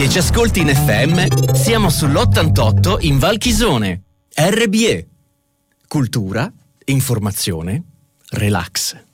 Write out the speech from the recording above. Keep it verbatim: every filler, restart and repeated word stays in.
che ci ascolti in F M, siamo sull'ottantotto in Val Chisone. R B E. Cultura, informazione, relax.